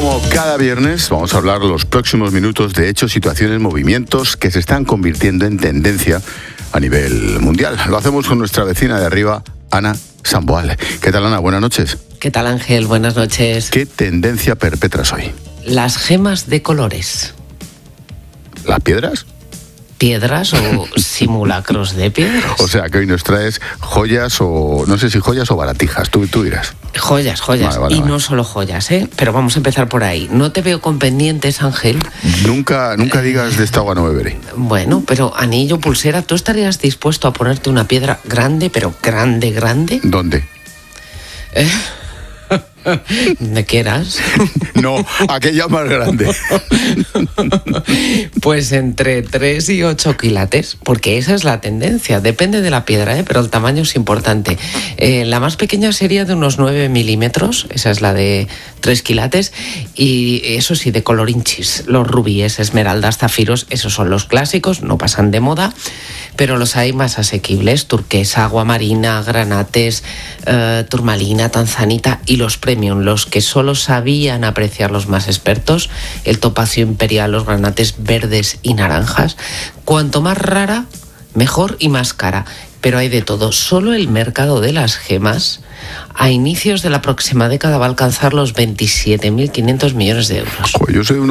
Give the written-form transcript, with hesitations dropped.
como cada viernes, vamos a hablar los próximos minutos de hechos, situaciones, movimientos que se están convirtiendo en tendencia a nivel mundial. Lo hacemos con nuestra vecina de arriba, Ana Samboal. ¿Qué tal, Ana? Buenas noches. ¿Qué tal, Ángel? Buenas noches. ¿Qué tendencia perpetras hoy? Las gemas de colores. ¿Las piedras? ¿Piedras o simulacros de piedras? O sea, que hoy nos traes joyas o... no sé si joyas o baratijas, tú dirás. Joyas. Vale. No solo joyas, ¿eh? Pero vamos a empezar por ahí. No te veo con pendientes, Ángel. Nunca digas de esta agua no beberé. Bueno, pero anillo, pulsera, ¿tú estarías dispuesto a ponerte una piedra grande, pero grande? ¿Dónde? ¿De qué eras? No, aquella más grande. Pues entre 3 y 8 quilates, porque esa es la tendencia. Depende de la piedra, pero el tamaño es importante. La más pequeña sería de unos 9 milímetros, esa es la de 3 quilates, y eso sí, de color inchis. Los rubíes, esmeraldas, zafiros, esos son los clásicos, no pasan de moda, pero los hay más asequibles: turquesa, agua marina, granates, turmalina, tanzanita, y los premium, los que solo sabían apreciar los más expertos, el topacio imperial, los granates verdes y naranjas. Cuanto más rara, mejor y más cara. Pero hay de todo. Solo el mercado de las gemas a inicios de la próxima década va a alcanzar los 27.500 millones de euros. Yo soy